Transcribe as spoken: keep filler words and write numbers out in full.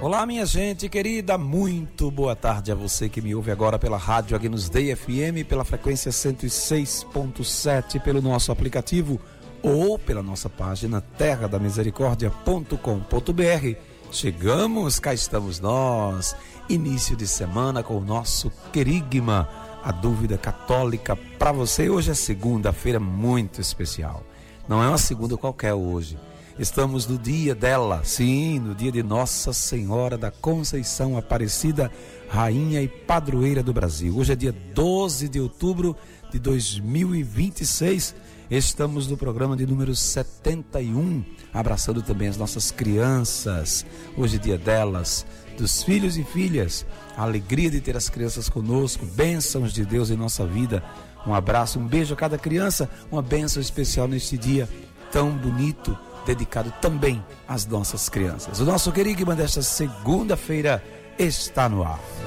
Olá, minha gente querida, muito boa tarde a você que me ouve agora pela rádio Agnus Dei F M, pela frequência cento e seis ponto sete, pelo nosso aplicativo ou pela nossa página terra da misericórdia ponto com ponto b r. Chegamos, cá estamos nós, início de semana com o nosso querigma, a dúvida católica para você. Hoje é segunda-feira muito especial, não é uma segunda qualquer hoje. Estamos no dia dela, sim, no dia de Nossa Senhora da Conceição Aparecida, Rainha e Padroeira do Brasil. Hoje é dia doze de outubro de dois mil e vinte e seis. Estamos no programa de número setenta e um, abraçando também as nossas crianças. Hoje é dia delas, dos filhos e filhas. A alegria de ter as crianças conosco, bênçãos de Deus em nossa vida. Um abraço, um beijo a cada criança, uma bênção especial neste dia tão bonito, dedicado também às nossas crianças. O nosso querigma desta segunda-feira está no ar.